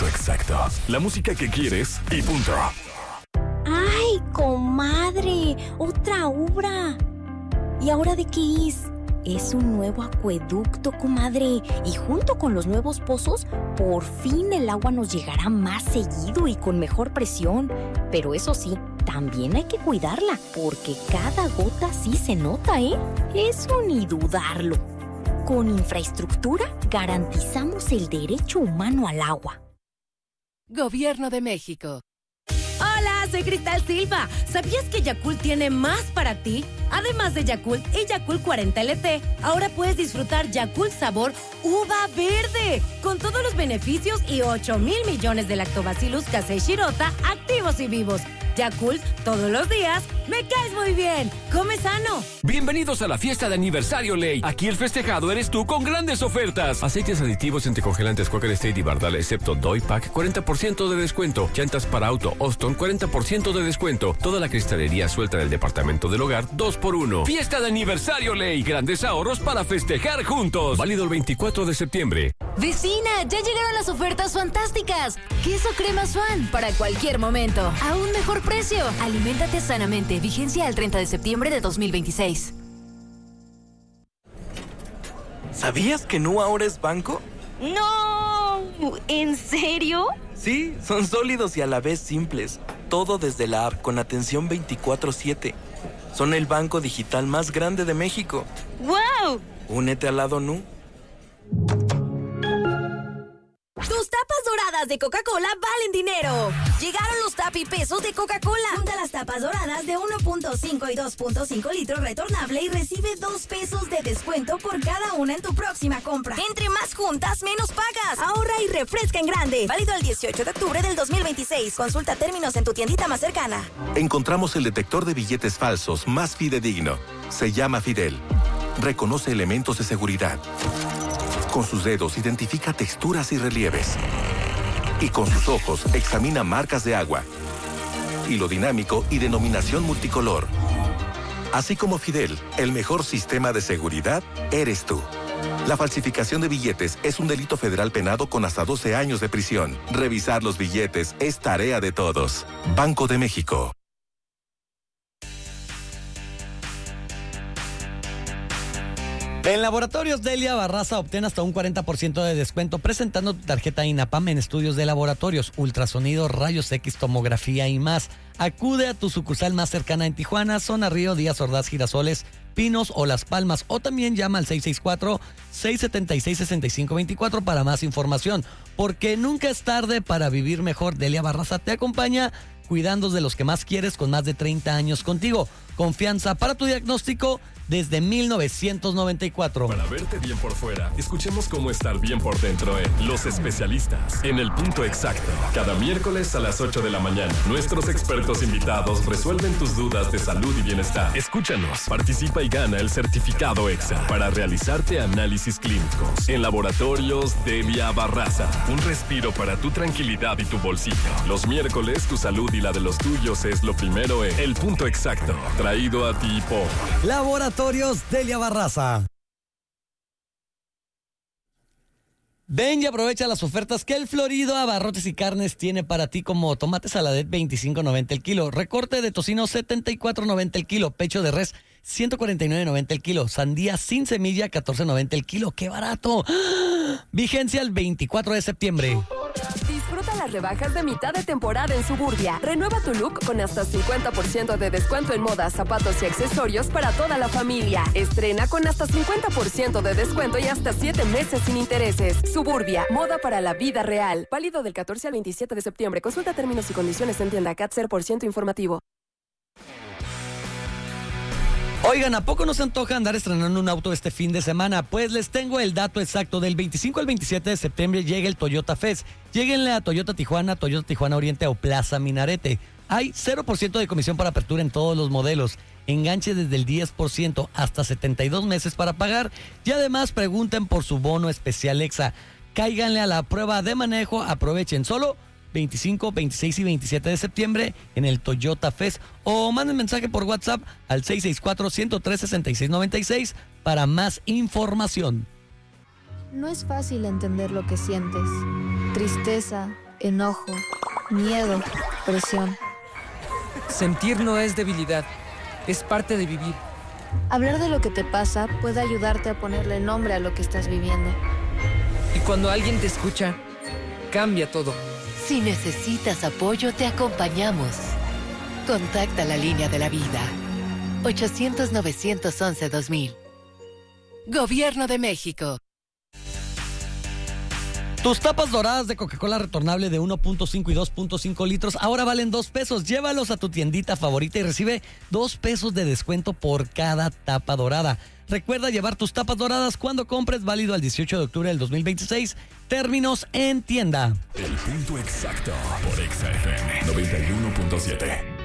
punto exacto. La música que quieres y punto. ¡Ay, comadre! ¡Otra obra! ¿Y ahora de qué es? Es un nuevo acueducto, comadre. Y junto con los nuevos pozos, por fin el agua nos llegará más seguido y con mejor presión. Pero eso sí, también hay que cuidarla, porque cada gota sí se nota, ¿eh? Eso ni dudarlo. Con infraestructura garantizamos el derecho humano al agua. Gobierno de México. Hola, soy Cristal Silva. ¿Sabías que Yakult tiene más para ti? Además de Yakult y Yakult 40 LT, ahora puedes disfrutar Yakult sabor uva verde, con todos los beneficios y 8,000 millones de lactobacillus casei shirota activos y vivos. Yakult, todos los días, me caes muy bien. Come sano. Bienvenidos a la fiesta de aniversario Ley. Aquí el festejado eres tú con grandes ofertas. Aceites aditivos anticongelantes Quaker State y Bardal, excepto Doy Pack, 40% de descuento. Llantas para auto Austin, 40% de descuento. Toda la cristalería suelta del departamento del hogar, 2x1. Fiesta de aniversario Ley. Grandes ahorros para festejar juntos. Válido el 24 de septiembre. Vecina, ya llegaron las ofertas fantásticas. Queso crema Swan para cualquier momento. A un mejor precio. Aliméntate sanamente. Vigencia al 30 de septiembre de 2026. ¿Sabías que Nu ahora es banco? ¡No! ¿En serio? Sí, son sólidos y a la vez simples. Todo desde la app con atención 24/7. Son el banco digital más grande de México. ¡Wow! Únete al lado Nu. Tus tapas doradas de Coca-Cola valen dinero. Llegaron los tapipesos de Coca-Cola. Junta las tapas doradas de 1.5 y 2.5 litros retornable y recibe 2 pesos de descuento por cada una en tu próxima compra. Entre más juntas, menos pagas. Ahorra y refresca en grande. Válido el 18 de octubre del 2026. Consulta términos en tu tiendita más cercana. Encontramos el detector de billetes falsos más fidedigno. Se llama Fidel. Reconoce elementos de seguridad. Con sus dedos identifica texturas y relieves. Y con sus ojos examina marcas de agua. Hilo dinámico y denominación multicolor. Así como Fidel, el mejor sistema de seguridad eres tú. La falsificación de billetes es un delito federal penado con hasta 12 años de prisión. Revisar los billetes es tarea de todos. Banco de México. En Laboratorios Delia Barraza obtén hasta un 40% de descuento presentando tu tarjeta INAPAM en estudios de laboratorios, ultrasonido, rayos X, tomografía y más. Acude a tu sucursal más cercana en Tijuana, Zona Río, Díaz Ordaz, Girasoles, Pinos o Las Palmas, o también llama al 664-676-6524 para más información, porque nunca es tarde para vivir mejor. Delia Barraza te acompaña cuidando de los que más quieres con más de 30 años contigo. Confianza para tu diagnóstico desde 1994. Para verte bien por fuera, escuchemos cómo estar bien por dentro en Los Especialistas, en el punto exacto. Cada miércoles a las 8 de la mañana, nuestros expertos invitados resuelven tus dudas de salud y bienestar. Escúchanos, participa y gana el certificado EXA para realizarte análisis clínicos en Laboratorios Delia Barraza. Un respiro para tu tranquilidad y tu bolsillo. Los miércoles, tu salud y la de los tuyos es lo primero en El Punto Exacto, traído a ti por Laboratorios Delia Barraza. Ven y aprovecha las ofertas que el Florido Abarrotes y Carnes tiene para ti, como tomate saladet 25.90 el kilo, recorte de tocino 74.90 el kilo, pecho de res 149.90 el kilo, sandía sin semilla 14.90 el kilo. ¡Qué barato! ¡Ah! Vigencia el 24 de septiembre. Disfruta las rebajas de mitad de temporada en Suburbia. Renueva tu look con hasta 50% de descuento en moda, zapatos y accesorios para toda la familia. Estrena con hasta 50% de descuento y hasta 7 meses sin intereses. Suburbia, moda para la vida real. Válido del 14 al 27 de septiembre. Consulta términos y condiciones en tienda CAT 0% informativo. Oigan, ¿a poco no se antoja andar estrenando un auto este fin de semana? Pues les tengo el dato exacto. Del 25 al 27 de septiembre llega el Toyota Fest. Lléguenle a Toyota Tijuana Oriente o Plaza Minarete. Hay 0% de comisión para apertura en todos los modelos. Enganche desde el 10% hasta 72 meses para pagar. Y además pregunten por su bono especial EXA. Cáiganle a la prueba de manejo. Aprovechen solo 25, 26 y 27 de septiembre en el Toyota Fest, o manden mensaje por WhatsApp al 664-103-6696 para más información. No es fácil entender lo que sientes. Tristeza, enojo, miedo, presión. Sentir no es debilidad, es parte de vivir. Hablar de lo que te pasa puede ayudarte a ponerle nombre a lo que estás viviendo. Y cuando alguien te escucha, cambia todo. Si necesitas apoyo, te acompañamos. Contacta la línea de la vida. 800-911-2000. Gobierno de México. Tus tapas doradas de Coca-Cola retornable de 1.5 y 2.5 litros ahora valen $2. Llévalos a tu tiendita favorita y recibe $2 de descuento por cada tapa dorada. Recuerda llevar tus tapas doradas cuando compres, válido al 18 de octubre del 2026. Términos en tienda. El punto exacto por Exa FM 91.7.